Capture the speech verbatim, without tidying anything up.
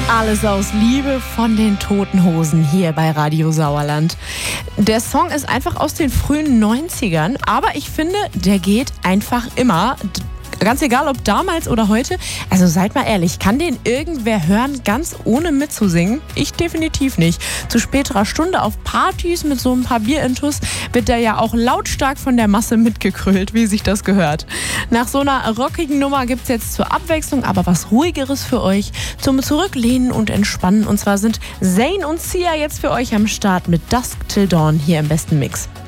Alles aus Liebe von den Toten Hosen hier bei Radio Sauerland. Der Song ist einfach aus den frühen neunzigern, aber ich finde, der geht einfach immer. Ganz egal, ob damals oder heute. Also seid mal ehrlich, kann den irgendwer hören, ganz ohne mitzusingen? Ich definitiv nicht. Zu späterer Stunde auf Partys mit so ein paar Bierintus wird der ja auch lautstark von der Masse mitgekrölt, wie sich das gehört. Nach so einer rockigen Nummer gibt's jetzt zur Abwechslung aber was Ruhigeres für euch zum Zurücklehnen und Entspannen. Und zwar sind Zayn und Sia jetzt für euch am Start mit Dusk Till Dawn hier im besten Mix.